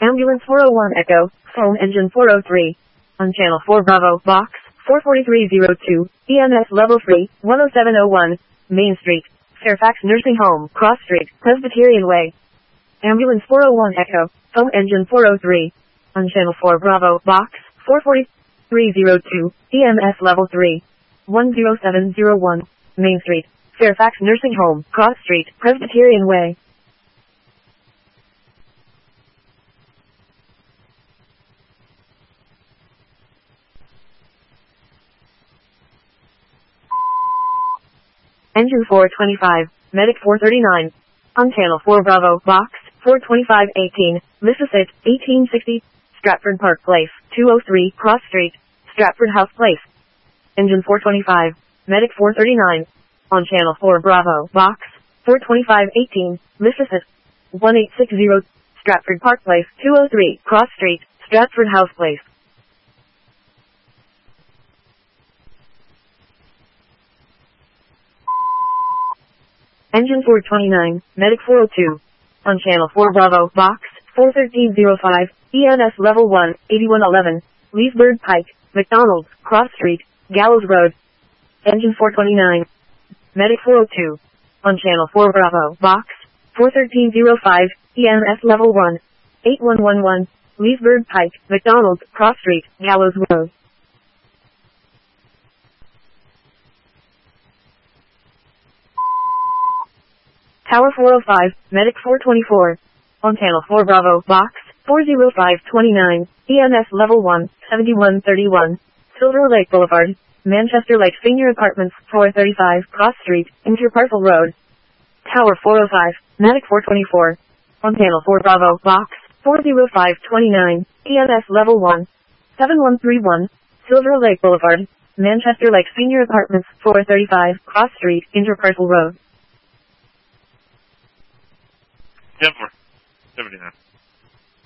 Ambulance 401 Echo, phone engine 403. On channel 4 Bravo, box 44302, EMS level 3, 10701, Main Street, Fairfax Nursing Home, Cross Street, Presbyterian Way. Ambulance 401 Echo, phone engine 403. On channel 4 Bravo, box 44302, EMS level 3, 10701, Main Street, Fairfax Nursing Home, Cross Street, Presbyterian Way. Engine 425, Medic 439. On channel 4 Bravo, box 42518, Mississippi, 1860, Stratford Park Place, 203, Cross Street, Stratford House Place. Engine 425, Medic 439. On channel 4 Bravo, box 42518, Mississippi, 1860, Stratford Park Place, 203, Cross Street, Stratford House Place. Engine 429, Medic 402. On channel 4 Bravo, box 41305, EMS level 1, 8111, Leesburg Pike, McDonald's, Cross Street, Gallows Road. Engine 429, Medic 402. On channel 4 Bravo, box 41305, EMS level 1, 8111, Leesburg Pike, McDonald's, Cross Street, Gallows Road. Tower 405, Medic 424. On channel 4 Bravo, box 40529, EMS level 1, 7131, Silver Lake Boulevard, Manchester Lake Senior Apartments, 435, Cross Street, Interparcel Road. Tower 405, Medic 424. On channel 4 Bravo, box 40529, EMS level 1, 7131, Silver Lake Boulevard, Manchester Lake Senior Apartments, 435, Cross Street, Interparcel Road. 10-4, 79.